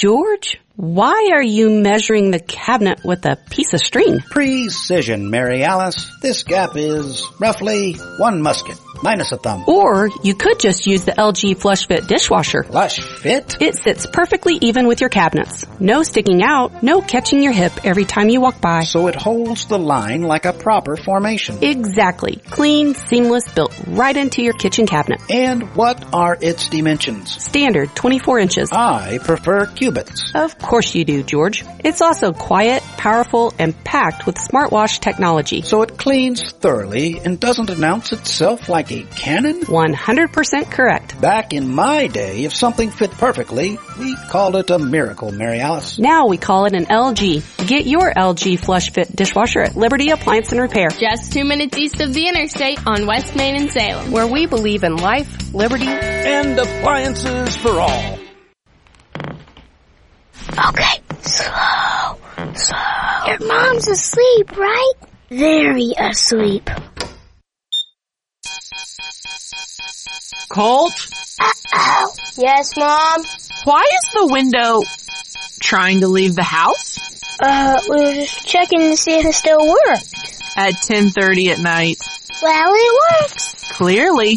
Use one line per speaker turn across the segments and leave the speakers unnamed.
George, why are you measuring the cabinet with a piece of string?
Precision, Mary Alice. This gap is roughly 1 musket, minus a thumb.
Or you could just use the LG Flush Fit dishwasher.
Flush Fit?
It sits perfectly even with your cabinets. No sticking out, no catching your hip every time you walk by.
So it holds the line like a proper formation.
Exactly. Clean, seamless, built right into your kitchen cabinet.
And what are its dimensions?
Standard, 24 inches.
I prefer cubits.
Of course you do, George. It's also quiet, powerful, and packed with smartwash technology.
So it cleans thoroughly and doesn't announce itself like a cannon?
100% correct.
Back in my day, if something fit perfectly, we called it a miracle, Mary Alice.
Now we call it an LG. Get your LG Flush Fit dishwasher at Liberty Appliance and Repair.
Just 2 minutes east of the interstate on West Main in Salem,
where we believe in life, liberty,
and appliances for all.
Okay, slow. Your mom's asleep, right? Very asleep.
Colt?
Uh-oh. Yes, Mom?
Why is the window trying to leave the house?
We were just checking to see if it still worked.
At 10:30 at night.
Well, it works.
Clearly.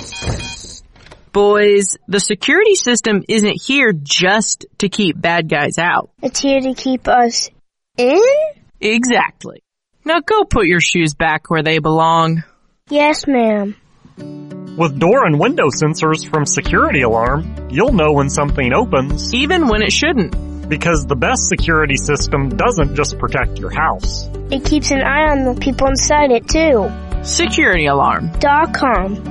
Boys, the security system isn't here just to keep bad guys out.
It's here to keep us in?
Exactly. Now go put your shoes back where they belong.
Yes, ma'am.
With door and window sensors from Security Alarm, you'll know when something opens.
Even when it shouldn't.
Because the best security system doesn't just protect your house.
It keeps an eye on the people inside it, too.
SecurityAlarm.com.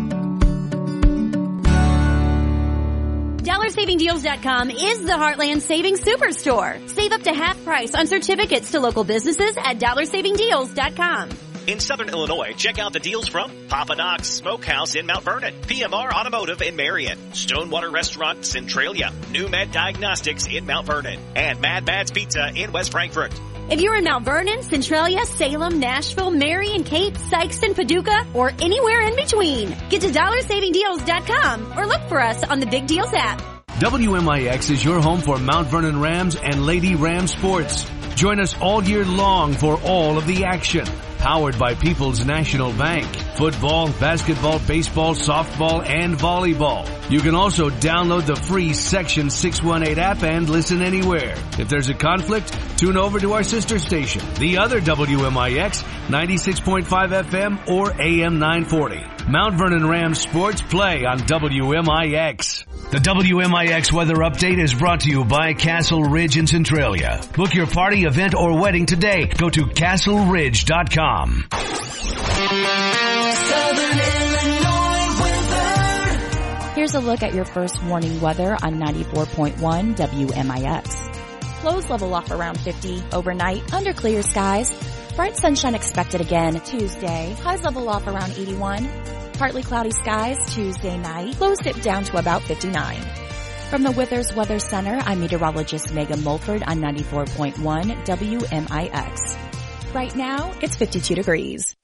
DollarSavingDeals.com is the Heartland Savings Superstore. Save up to half price on certificates to local businesses at DollarSavingDeals.com.
In Southern Illinois, check out the deals from Papa Doc's Smokehouse in Mount Vernon, PMR Automotive in Marion, Stonewater Restaurant Centralia, New Med Diagnostics in Mount Vernon, and Mad Bad's Pizza in West Frankfort.
If you're in Mount Vernon, Centralia, Salem, Nashville, Marion, Cape, Sikeston, Paducah, or anywhere in between, get to DollarSavingDeals.com or look for us on the Big Deals app.
WMIX is your home for Mount Vernon Rams and Lady Ram sports. Join us all year long for all of the action. Powered by People's National Bank. Football, basketball, baseball, softball, and volleyball. You can also download the free Section 618 app and listen anywhere. If there's a conflict, tune over to our sister station, the other WMIX, 96.5 FM or AM 940. Mount Vernon Rams sports play on WMIX. The WMIX weather update is brought to you by Castle Ridge in Centralia. Book your party, event, or wedding today. Go to castleridge.com.
Southern Illinois weather.
Here's a look at your first warning weather on 94.1 WMIX. Lows level off around 50 overnight under clear skies. Bright sunshine expected again Tuesday. Highs level off around 81. Partly cloudy skies Tuesday night. Lows dip down to about 59. From the Withers Weather Center, I'm meteorologist Megan Mulford on 94.1 WMIX. Right now, it's 52 degrees.